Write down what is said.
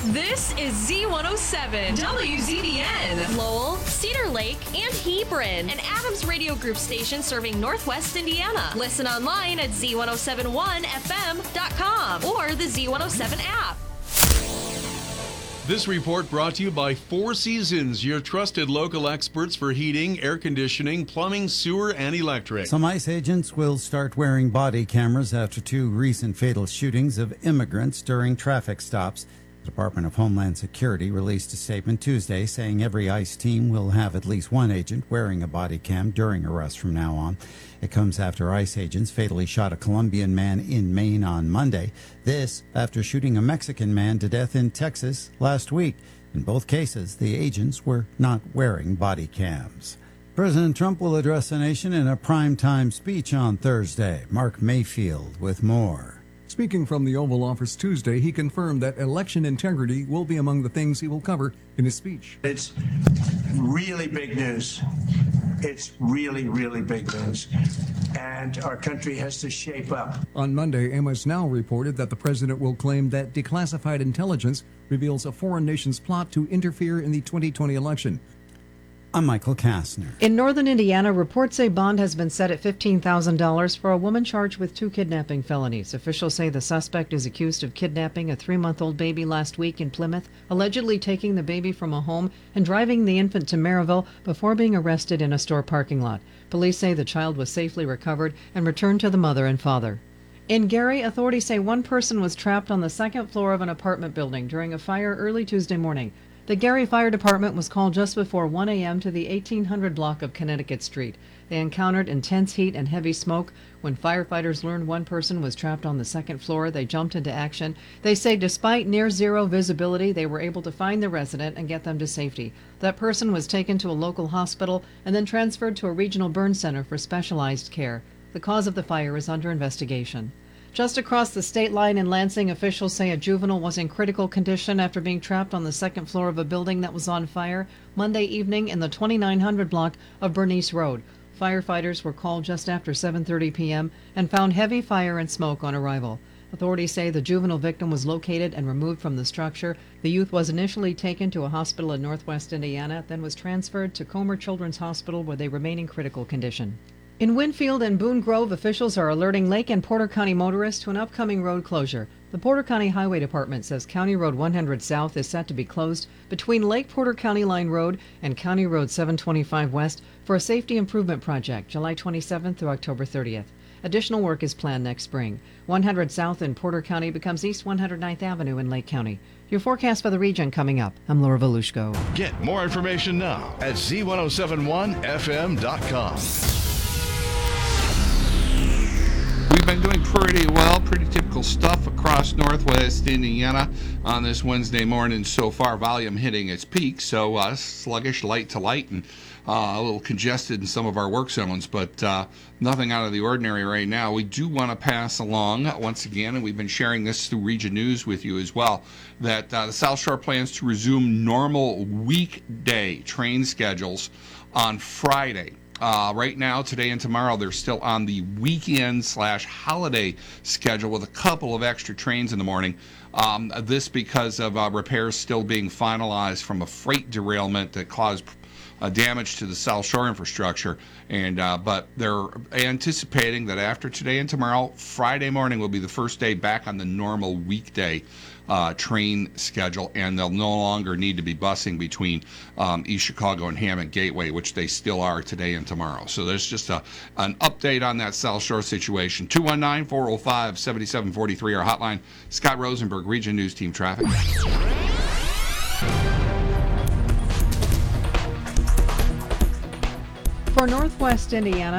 This is Z107, WZDN, Lowell, Cedar Lake, and Hebron, an Adams Radio Group station serving Northwest Indiana. Listen online at Z1071FM.com or the Z107 app. This report brought to you by Four Seasons, your trusted local experts for heating, air conditioning, plumbing, sewer, and electric. Some ICE agents will start wearing body cameras after 2 recent fatal shootings of immigrants during traffic stops. The Department of Homeland Security released a statement Tuesday saying every ICE team will have at least one agent wearing a body cam during arrest from now on. It comes after ICE agents fatally shot a Colombian man in Maine on Monday. This after shooting a Mexican man to death in Texas last week. In both cases, the agents were not wearing body cams. President Trump will address the nation in a primetime speech on Thursday. Mark Mayfield with more. Speaking from the Oval Office Tuesday, he confirmed that election integrity will be among the things he will cover in his speech. It's really big news. It's really, really big news. And our country has to shape up. On Monday, MS Now reported that the president will claim that declassified intelligence reveals a foreign nation's plot to interfere in the 2020 election. I'm Michael Kastner. In northern Indiana, reports say bond has been set at $15,000 for a woman charged with 2 kidnapping felonies. Officials say the suspect is accused of kidnapping a 3-month-old baby last week in Plymouth, allegedly taking the baby from a home and driving the infant to Maryville before being arrested in a store parking lot. Police say the child was safely recovered and returned to the mother and father. In Gary, authorities say one person was trapped on the 2nd floor of an apartment building during a fire early Tuesday morning. The Gary Fire Department was called just before 1 a.m. to the 1800 block of Connecticut Street. They encountered intense heat and heavy smoke. When firefighters learned one person was trapped on the 2nd floor, they jumped into action. They say despite near-zero visibility, they were able to find the resident and get them to safety. That person was taken to a local hospital and then transferred to a regional burn center for specialized care. The cause of the fire is under investigation. Just across the state line in Lansing, officials say a juvenile was in critical condition after being trapped on the 2nd floor of a building that was on fire Monday evening in the 2900 block of Bernice Road. Firefighters were called just after 7:30 p.m. and found heavy fire and smoke on arrival. Authorities say the juvenile victim was located and removed from the structure. The youth was initially taken to a hospital in northwest Indiana, then was transferred to Comer Children's Hospital where they remain in critical condition. In Winfield and Boone Grove, officials are alerting Lake and Porter County motorists to an upcoming road closure. The Porter County Highway Department says County Road 100 South is set to be closed between Lake Porter County Line Road and County Road 725 West for a safety improvement project, July 27th through October 30th. Additional work is planned next spring. 100 South in Porter County becomes East 109th Avenue in Lake County. Your forecast for the region coming up. I'm Laura Volushko. Get more information now at Z1071FM.com. We've been doing pretty well, pretty typical stuff across northwest Indiana on this Wednesday morning so far. Volume hitting its peak, so sluggish, light to light, and a little congested in some of our work zones, but nothing out of the ordinary right now. We do want to pass along, once again, and we've been sharing this through Region News with you as well, that the South Shore plans to resume normal weekday train schedules on Friday. Right now, today and tomorrow, they're still on the weekend/holiday schedule with a couple of extra trains in the morning. This because of repairs still being finalized from a freight derailment that caused damage to the South Shore infrastructure. And but they're anticipating that after today and tomorrow, Friday morning will be the first day back on the normal weekday train schedule, and they'll no longer need to be busing between East Chicago and Hammond Gateway, which they still are today and tomorrow. So there's just an update on that South Shore situation. 219-405-7743, our hotline. Scott Rosenberg, Region News Team Traffic. For northwest Indiana,